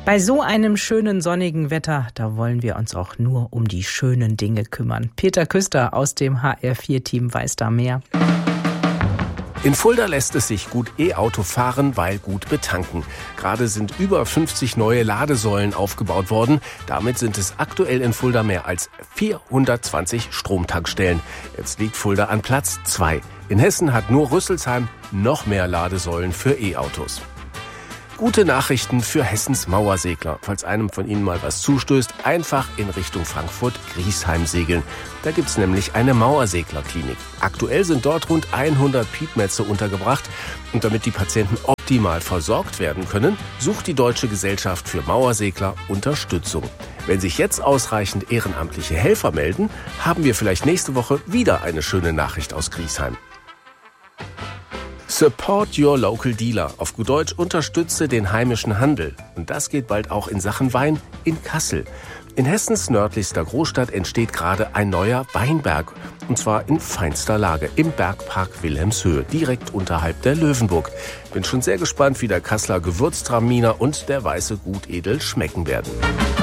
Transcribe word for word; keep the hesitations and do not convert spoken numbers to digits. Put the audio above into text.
Bei so einem schönen sonnigen Wetter, da wollen wir uns auch nur um die schönen Dinge kümmern. Peter Küster aus dem H R vier Team weiß da mehr. In Fulda lässt es sich gut E-Auto fahren, weil gut betanken. Gerade sind über fünfzig neue Ladesäulen aufgebaut worden. Damit sind es aktuell in Fulda mehr als vierhundertzwanzig Stromtankstellen. Jetzt liegt Fulda an Platz zwei. In Hessen hat nur Rüsselsheim noch mehr Ladesäulen für E-Autos. Gute Nachrichten für Hessens Mauersegler. Falls einem von Ihnen mal was zustößt, einfach in Richtung Frankfurt-Griesheim segeln. Da gibt's nämlich eine Mauerseglerklinik. Aktuell sind dort rund hundert Piepmetze untergebracht. Und damit die Patienten optimal versorgt werden können, sucht die Deutsche Gesellschaft für Mauersegler Unterstützung. Wenn sich jetzt ausreichend ehrenamtliche Helfer melden, haben wir vielleicht nächste Woche wieder eine schöne Nachricht aus Griesheim. Support your local dealer. Auf gut Deutsch, unterstütze den heimischen Handel. Und das geht bald auch in Sachen Wein in Kassel. In Hessens nördlichster Großstadt entsteht gerade ein neuer Weinberg. Und zwar in feinster Lage im Bergpark Wilhelmshöhe, direkt unterhalb der Löwenburg. Bin schon sehr gespannt, wie der Kasseler Gewürztraminer und der weiße Gutedel schmecken werden.